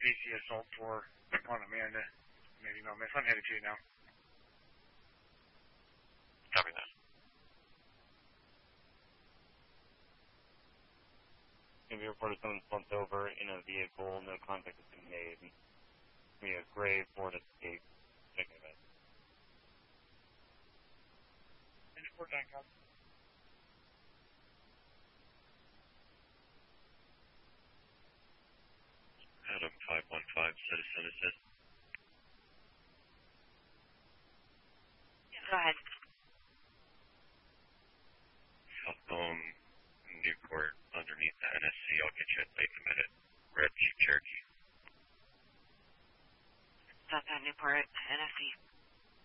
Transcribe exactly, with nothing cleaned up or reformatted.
B C Assault four on Amanda. Maybe no miss. I'm headed to you now. Copy that. Can be reported someone slumped over in a vehicle. No contact has been made. We have gray Ford Escape. Checking that. Report nine, copy. Adam five one five, citizen assist. Go ahead. Southbound Newport underneath the N S C. I'll get you in late in a minute. Red Jeep Cherokee. Southbound Newport, N S C.